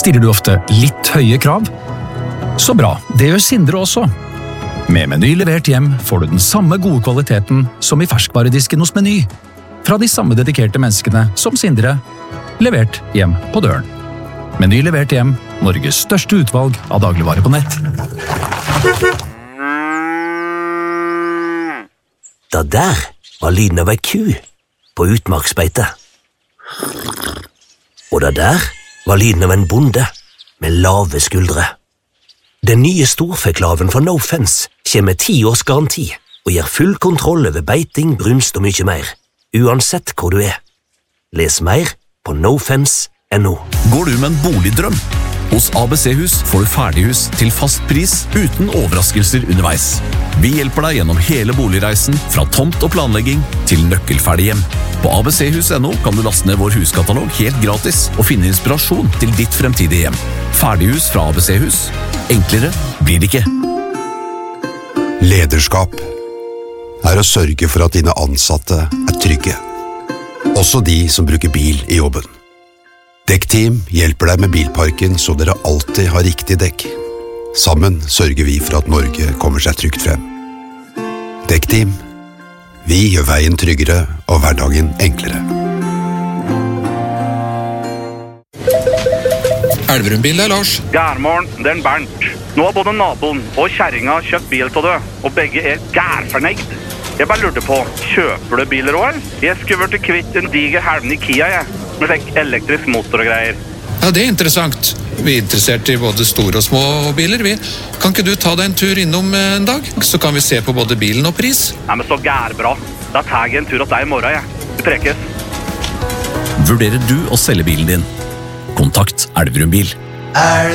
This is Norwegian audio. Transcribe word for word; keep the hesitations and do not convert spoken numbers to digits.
Stiller du ofte litt høye krav? Så bra, det gjør Sindre også. Med Meny levert hjem får du den samme gode kvaliteten som i ferskvaredisken hos Meny. Fra de samme dedikerte menneskene som Sindre, levert hjem på døren. Meny levert hjem, Norges største utvalg av dagligvarer på nett. Det der var lyden av ei ku på utmarksbeite. Og det der var lyden av en bonde med lave skuldre. Den nye storfeklaven fra No Fence kommer med ti års garanti og gir full kontroll over beiting, brunst og mye mer, uansett hvor du er. Les mer på nofence punktum no. Går du med en boligdrøm? Hos A B C-hus får du ferdighus til fast pris uten overraskelser underveis. Vi hjelper deg gjennom hele boligreisen, fra tomt og planlegging til nøkkelferdig hjem. På A B C hus punktum no kan du laste ned vår huskatalog helt gratis og finne inspirasjon til ditt fremtidige hjem. Ferdighus fra A B C-hus. Enklere blir det ikke. Lederskap er å sørge for at dine ansatte er trygge. Også de som bruker bil i jobben. Dekkteam hjelper deg med bilparken så dere alltid har riktig dekk. Sammen sørger vi for at Norge kommer seg trygt frem. Dekkteam. Vi gjør veien tryggere og hverdagen enklere. Elverumbil er Lars. Gærmorgen, det er Bernt. Nå har både naboen og kjerringa kjøpt bil til det, og begge er gærfornøyd. Jeg bare lurte på, kjøper du biler også? Jeg skulle vært kvitt en diger helven i Kia, jeg. Med slik elektrisk motor og greier. Ja, det er interessant. Vi er interessert i både store og små biler, vi. Kan ikke du ta deg en tur innom en dag? Så kan vi se på både bilen og pris. Nei, men så gærbra. Da tar jeg en tur hos deg i morgen, jeg. Vi prekes. Vurderer du å selge bilen din? Kontakt Elverumbil.